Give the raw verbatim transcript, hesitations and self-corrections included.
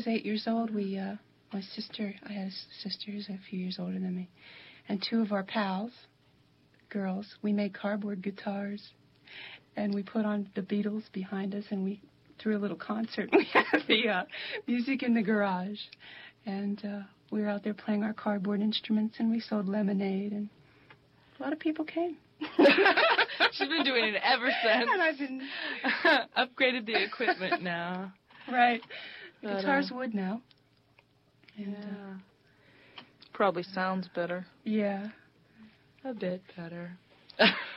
was eight years old, we, uh, my sister, I had a sister who's a few years older than me, and two of our pals, girls, we made cardboard guitars, and we put on the Beatles behind us, and we threw a little concert. We had the uh, music in the garage, and uh, we were out there playing our cardboard instruments, and we sold lemonade, and a lot of people came. She's been doing it ever since. And I've been... Upgraded the equipment now. Right. The But, guitar's uh, wood now. And, yeah. uh, Probably sounds better. yeah. A bit better.